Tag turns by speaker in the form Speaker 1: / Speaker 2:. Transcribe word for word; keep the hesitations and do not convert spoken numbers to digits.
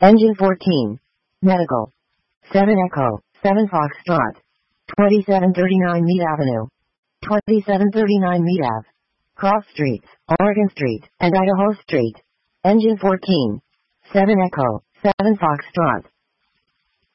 Speaker 1: Engine fourteen. Medical. seven Echo, seven Foxtrot. twenty-seven thirty-nine Mead Avenue. twenty-seven thirty-nine Mead Ave. Cross Streets, Oregon Street, and Idaho Street. Engine fourteen. seven Echo, seven Foxtrot.